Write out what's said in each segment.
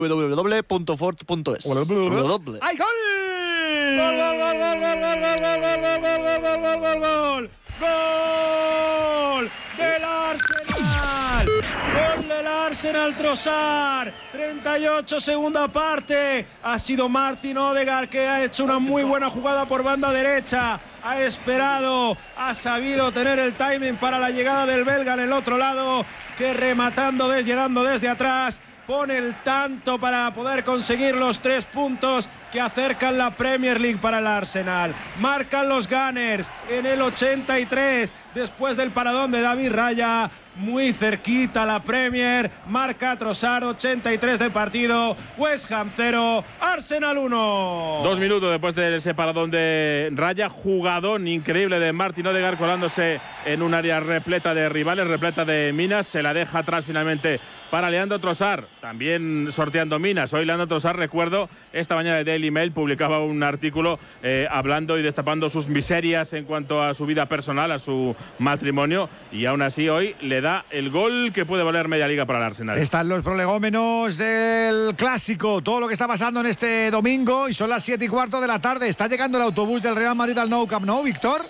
www.ford.es. ¡Ay, gol! ¡Gol, gol, gol, gol, gol, gol, gol, gol, gol, gol, gol, gol, gol! ¡Gol del Arsenal! ¡Gol del Arsenal, Trossard! 38, segunda parte. Ha sido Martin Odegaard que ha hecho una muy buena jugada por banda derecha. Ha esperado, ha sabido tener el timing para la llegada del belga en el otro lado, que rematando, llegando desde atrás, pone el tanto para poder conseguir los 3 puntos que acercan la Premier League para el Arsenal. Marcan los Gunners en el 83, después del paradón de David Raya. Muy cerquita la Premier, marca Trossard, 83 de partido, West Ham 0, Arsenal 1. 2 minutos después de ese paradón de Raya, jugadón increíble de Martin Odegaard colándose en un área repleta de rivales, repleta de minas, se la deja atrás finalmente para Leandro Trossard, también sorteando minas. Hoy Leandro Trossard, recuerdo, esta mañana de Daily Mail publicaba un artículo hablando y destapando sus miserias en cuanto a su vida personal, a su matrimonio, y aún así hoy le da el gol que puede valer media liga para el Arsenal. Están los prolegómenos del Clásico, todo lo que está pasando en este domingo, y son las 7:15 de la tarde. Está llegando el autobús del Real Madrid al Nou Camp Nou, Víctor.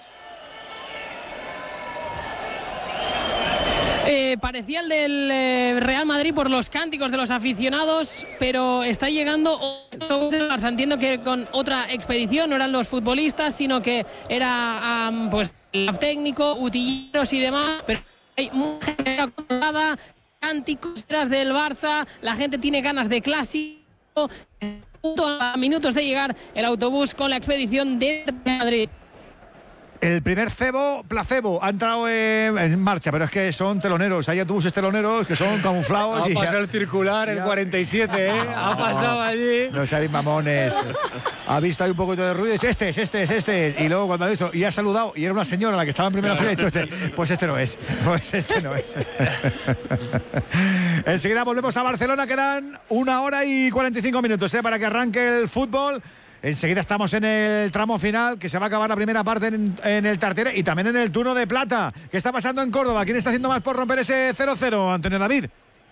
Parecía el del Real Madrid por los cánticos de los aficionados, pero está llegando otro del Barça. Entiendo que con otra expedición, no eran los futbolistas, sino que era pues el técnico, utilleros y demás, pero hay mucha gente acumulada, cánticos detrás del Barça, la gente tiene ganas de clásico. A minutos de llegar el autobús con la expedición de Madrid. El primer placebo ha entrado en marcha, pero es que son teloneros. Hay autobuses teloneros que son camuflados. Ha pasado el circular, el 47, ¿eh? Ha pasado allí. No seáis mamones. Ha visto ahí un poquito de ruido y dice, este es. Y luego cuando ha visto, y ha saludado, y era una señora la que estaba en primera fila, y ha dicho, pues este no es. Enseguida volvemos a Barcelona, quedan 1 hora y 45 minutos para que arranque el fútbol. Enseguida estamos en el tramo final, que se va a acabar la primera parte en el Tartiere y también en el turno de plata. ¿Qué está pasando en Córdoba? ¿Quién está haciendo más por romper ese 0-0, Antonio David?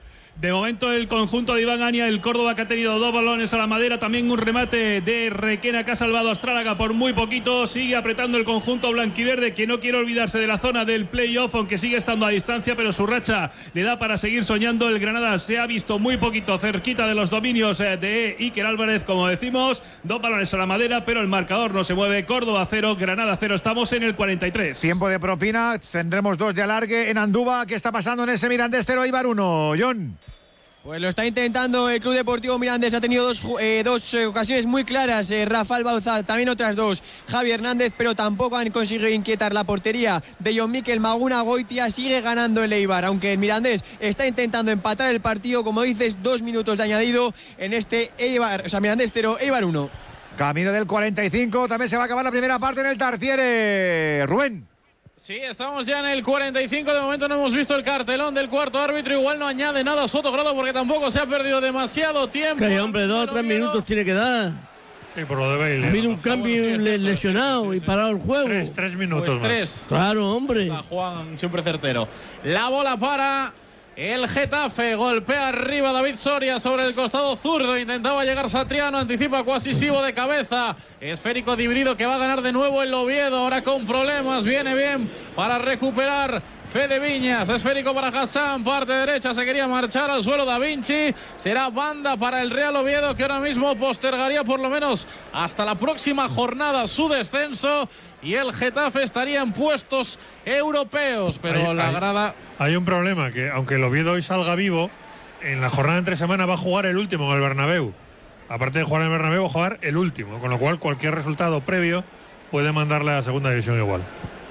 De momento el conjunto de Iván Ania, el Córdoba, que ha tenido 2 balones a la madera, también un remate de Requena que ha salvado a Astrálaga por muy poquito. Sigue apretando el conjunto blanquiverde, que no quiere olvidarse de la zona del playoff, aunque sigue estando a distancia, pero su racha le da para seguir soñando. El Granada se ha visto muy poquito cerquita de los dominios de Iker Álvarez, como decimos. 2 balones a la madera, pero el marcador no se mueve. Córdoba 0, Granada 0. Estamos en el 43. Tiempo de propina, tendremos 2 de alargue en Andúba. ¿Qué está pasando en ese Mirandés 0, Eibar 1? John. Pues lo está intentando el Club Deportivo Mirandés. Ha tenido dos ocasiones muy claras. Rafael Bauzá, también otras 2. Javi Hernández, pero tampoco han conseguido inquietar la portería de John Mikel. Maguna Goitia sigue ganando el Eibar, aunque el Mirandés está intentando empatar el partido. Como dices, 2 minutos de añadido en este Eibar, o sea, Mirandés 0, Eibar 1. Camino del 45, también se va a acabar la primera parte en el Tartiere. Rubén. Sí, estamos ya en el 45, de momento no hemos visto el cartelón del cuarto árbitro, igual no añade nada Sotogrado porque tampoco se ha perdido demasiado tiempo. Que hombre, 2 o 3 minutos tiene que dar. Sí, por lo de Bale. Ha habido un cambio lesionado y parado el juego. 3 minutos. Pues 3. Claro, hombre. Está Juan siempre certero. La bola para el Getafe, golpea arriba David Soria sobre el costado zurdo, intentaba llegar Satriano, anticipa Cuasisivo de cabeza, esférico dividido que va a ganar de nuevo el Oviedo, ahora con problemas, viene bien para recuperar Fede Viñas, esférico para Hassan, parte derecha, se quería marchar al suelo Da Vinci, será banda para el Real Oviedo, que ahora mismo postergaría por lo menos hasta la próxima jornada su descenso, y el Getafe estaría en puestos europeos, pero la grada... Hay un problema, que aunque el Oviedo hoy salga vivo, en la jornada entre semana va a jugar el último en el Bernabéu. Aparte de jugar en el Bernabéu, va a jugar el último, con lo cual cualquier resultado previo puede mandarle a la segunda división igual.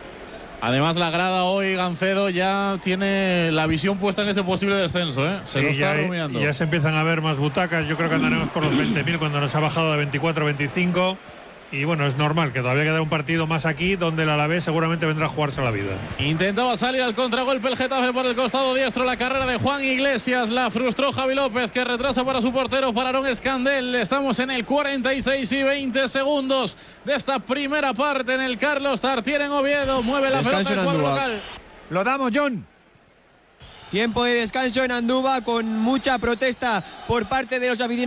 Además, la grada hoy, Gancedo, ya tiene la visión puesta en ese posible descenso, ¿eh? Se lo está rumiando. Ya se empiezan a ver más butacas. Yo creo que andaremos por los 20.000 cuando nos ha bajado de 24 a 25. Y bueno, es normal que todavía queda un partido más aquí donde el Alavés seguramente vendrá a jugarse la vida. Intentaba salir al contragolpe el Getafe por el costado diestro. La carrera de Juan Iglesias la frustró Javi López, que retrasa para su portero, para Aaron Escandel. Estamos en el 46 y 20 segundos de esta primera parte en el Carlos Tartiere en Oviedo. Mueve la pelota el cuadro local. Lo damos, John. Tiempo de descanso en Andúba con mucha protesta por parte de los aficionados